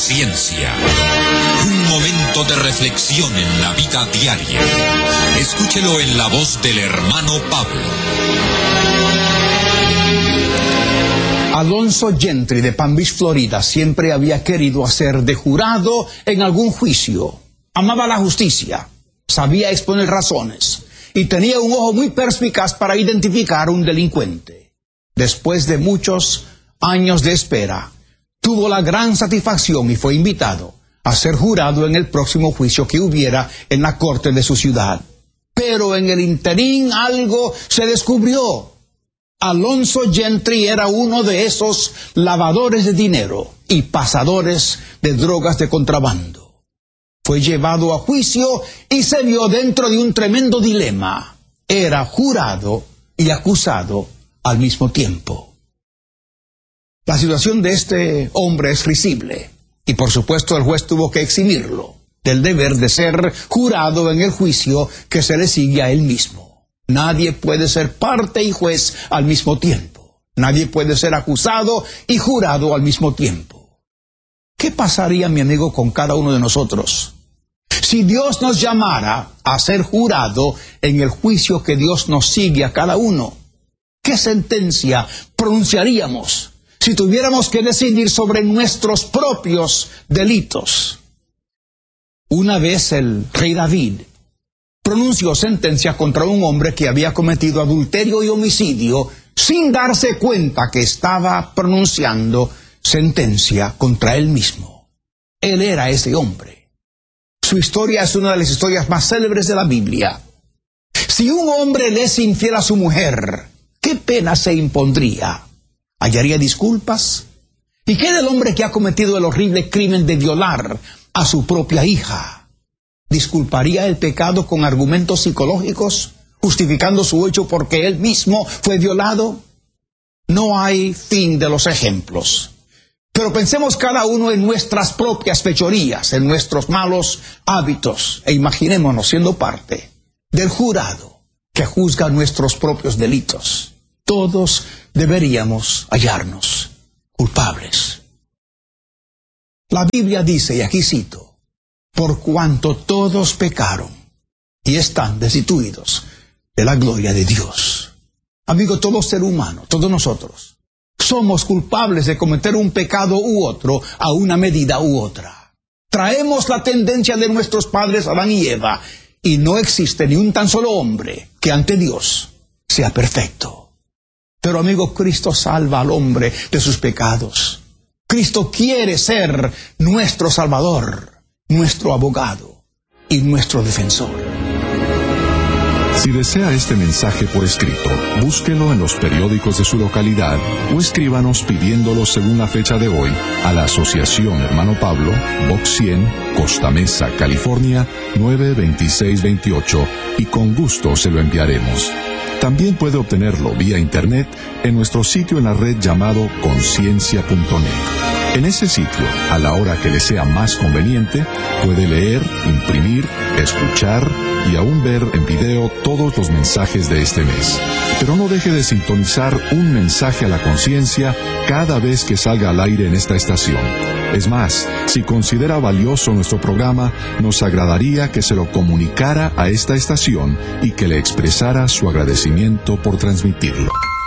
Ciencia. Un momento de reflexión en la vida diaria. Escúchelo en la voz del hermano Pablo. Alonzo Gentry de Palm Beach, Florida, siempre había querido hacer de jurado en algún juicio. Amaba la justicia, sabía exponer razones y tenía un ojo muy perspicaz para identificar un delincuente. Después de muchos años de espera, tuvo la gran satisfacción y fue invitado a ser jurado en el próximo juicio que hubiera en la corte de su ciudad. Pero en el interín algo se descubrió. Alonzo Gentry era uno de esos lavadores de dinero y pasadores de drogas de contrabando. Fue llevado a juicio y se vio dentro de un tremendo dilema. Era jurado y acusado al mismo tiempo. La situación de este hombre es risible, y por supuesto el juez tuvo que eximirlo del deber de ser jurado en el juicio que se le sigue a él mismo. Nadie puede ser parte y juez al mismo tiempo. Nadie puede ser acusado y jurado al mismo tiempo. ¿Qué pasaría, mi amigo, con cada uno de nosotros si Dios nos llamara a ser jurado en el juicio que Dios nos sigue a cada uno? ¿Qué sentencia pronunciaríamos si tuviéramos que decidir sobre nuestros propios delitos? Una vez el rey David pronunció sentencia contra un hombre que había cometido adulterio y homicidio sin darse cuenta que estaba pronunciando sentencia contra él mismo. Él era ese hombre. Su historia es una de las historias más célebres de la Biblia. Si un hombre le es infiel a su mujer, ¿qué pena se impondría? ¿Hallaría disculpas? ¿Y qué del hombre que ha cometido el horrible crimen de violar a su propia hija? ¿Disculparía el pecado con argumentos psicológicos, justificando su hecho porque él mismo fue violado? No hay fin de los ejemplos. Pero pensemos cada uno en nuestras propias fechorías, en nuestros malos hábitos, e imaginémonos siendo parte del jurado que juzga nuestros propios delitos. Todos deberíamos hallarnos culpables. La Biblia dice, y aquí cito, por cuanto todos pecaron y están destituidos de la gloria de Dios. Amigo, todo ser humano, todos nosotros, somos culpables de cometer un pecado u otro a una medida u otra. Traemos la tendencia de nuestros padres Adán y Eva, y no existe ni un tan solo hombre que ante Dios sea perfecto. Pero amigo, Cristo salva al hombre de sus pecados. Cristo quiere ser nuestro Salvador, nuestro abogado y nuestro defensor. Si desea este mensaje por escrito, búsquelo en los periódicos de su localidad o escríbanos pidiéndolo según la fecha de hoy a la Asociación Hermano Pablo, Box 100, Costa Mesa, California, 92628, y con gusto se lo enviaremos. También puede obtenerlo vía internet en nuestro sitio en la red llamado conciencia.net. En ese sitio, a la hora que le sea más conveniente, puede leer, imprimir, escuchar y aún ver en video todos los mensajes de este mes. Pero no deje de sintonizar un mensaje a la conciencia cada vez que salga al aire en esta estación. Es más, si considera valioso nuestro programa, nos agradaría que se lo comunicara a esta estación y que le expresara su agradecimiento por transmitirlo.